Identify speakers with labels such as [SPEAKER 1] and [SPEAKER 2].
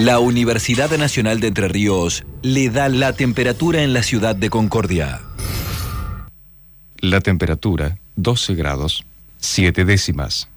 [SPEAKER 1] La Universidad Nacional de Entre Ríos le da la temperatura en la ciudad de Concordia.
[SPEAKER 2] La temperatura, 12 grados, 7 décimas.